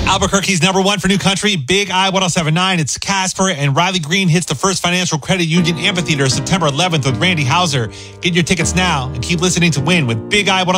Albuquerque's number one for new country, Big I 1079. It's Casper, and Riley Green hits the First Financial Credit Union Amphitheater September 11th with Randy Hauser. Get your tickets now and keep listening to Win with Big I 1079.